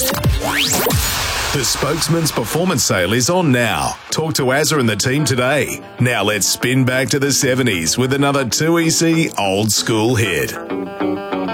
The Spokesman's performance sale is on now. Talk to Azza and the team today. Now let's spin back to the 70s with another 2EC old school hit.